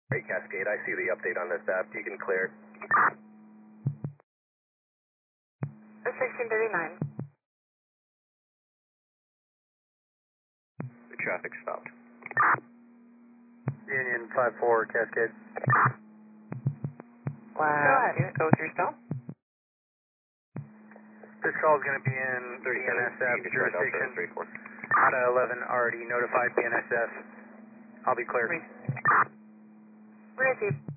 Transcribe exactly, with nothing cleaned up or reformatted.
Hey, Cascade, I see the update on this app. You can clear. sixteen thirty-nine. The traffic stopped. Union five four, Cascade. Wow. Unit, go with your stall. This call is going to be in B N S F jurisdiction. ATA eleven already notified B N S F. I'll be clear. Received.